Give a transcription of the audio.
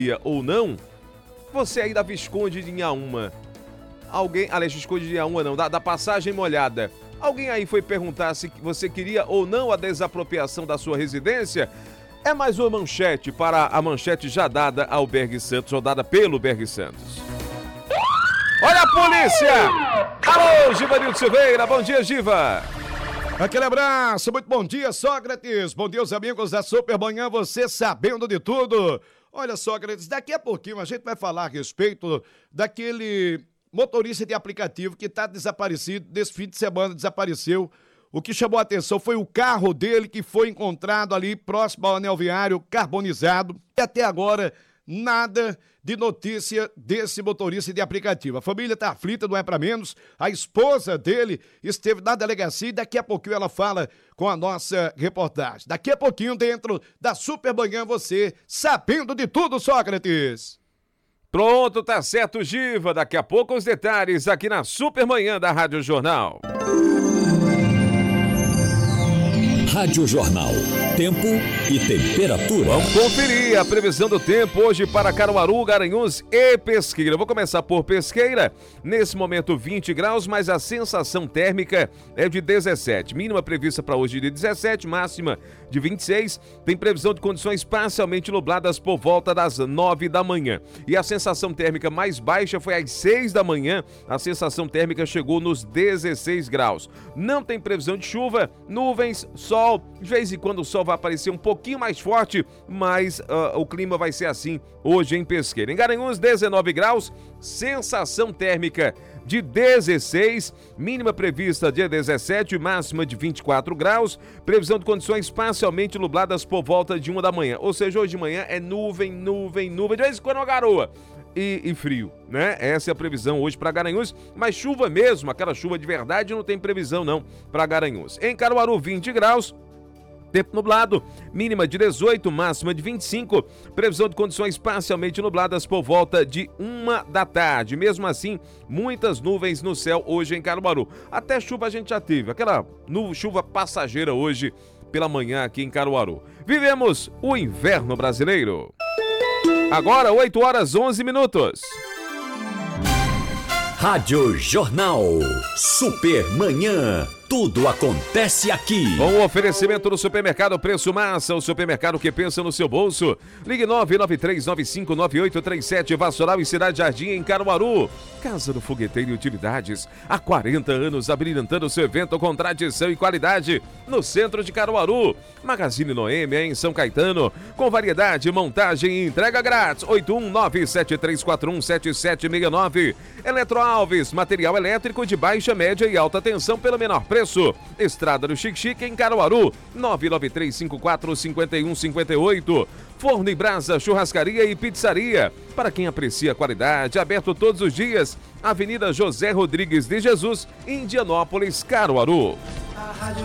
ou não, você aí da Visconde de Inhaúma, aliás, Visconde de Inhaúma não, da Passagem Molhada, alguém aí foi perguntar se você queria ou não a desapropriação da sua residência? É mais uma manchete para a manchete já dada ao Berg Santos, ou dada pelo Berg Santos. Olha a polícia! Alô, Givanildo Silveira, bom dia, Giva! Aquele abraço, muito bom dia, Sócrates. Bom dia, os amigos da Supermanhã, você sabendo de tudo. Olha, Sócrates, daqui a pouquinho a gente vai falar a respeito daquele motorista de aplicativo que está desaparecido, desse fim de semana desapareceu. O que chamou a atenção foi o carro dele que foi encontrado ali próximo ao anel viário carbonizado. E até agora, nada de notícia desse motorista de aplicativo. A família está aflita, não é para menos. A esposa dele esteve na delegacia e daqui a pouquinho ela fala com a nossa reportagem. Daqui a pouquinho dentro da Supermanhã, você sabendo de tudo, Sócrates. Pronto, tá certo, Giva. Daqui a pouco os detalhes aqui na Supermanhã da Rádio Jornal. Rádio Jornal. Tempo e temperatura. Vamos conferir a previsão do tempo hoje para Caruaru, Garanhuns e Pesqueira. Vou começar por Pesqueira. Nesse momento 20 graus, mas a sensação térmica é de 17. Mínima prevista para hoje de 17, máxima de 26. Tem previsão de condições parcialmente nubladas por volta das 9 da manhã. E a sensação térmica mais baixa foi às 6 da manhã. A sensação térmica chegou nos 16 graus. Não tem previsão de chuva, nuvens, sol. De vez em quando o sol vai aparecer um pouquinho mais forte, mas o clima vai ser assim hoje em Pesqueira. Em Garanhuns, 19 graus, sensação térmica de 16, mínima prevista de 17, máxima de 24 graus, previsão de condições parcialmente nubladas por volta de 1 da manhã. Ou seja, hoje de manhã é nuvem, de vez em quando uma garoa. E frio, né? Essa é a previsão hoje para Garanhuns, mas chuva mesmo, aquela chuva de verdade, não tem previsão não para Garanhuns. Em Caruaru, 20 graus, tempo nublado, mínima de 18, máxima de 25, previsão de condições parcialmente nubladas por volta de 1 da tarde. Mesmo assim, muitas nuvens no céu hoje em Caruaru. Até chuva a gente já teve, aquela chuva passageira hoje pela manhã aqui em Caruaru. Vivemos o inverno brasileiro. Agora, 8 horas 11 minutos. Rádio Jornal. Supermanhã. Tudo acontece aqui. Com o oferecimento do Supermercado Preço Massa, o supermercado que pensa no seu bolso. Ligue 993959837, Vassoural e Cidade Jardim, em Caruaru. Casa do Fogueteiro e Utilidades. Há 40 anos abrilhantando seu evento com tradição e qualidade. No centro de Caruaru. Magazine Noêmia, em São Caetano. Com variedade, montagem e entrega grátis. 81973417769. Eletroalves, material elétrico de baixa, média e alta tensão pelo menor preço. Estrada do Xique-Xique, em Caruaru, 993545158. Forno e Brasa, churrascaria e pizzaria. Para quem aprecia a qualidade, aberto todos os dias. Avenida José Rodrigues de Jesus, Indianópolis, Caruaru.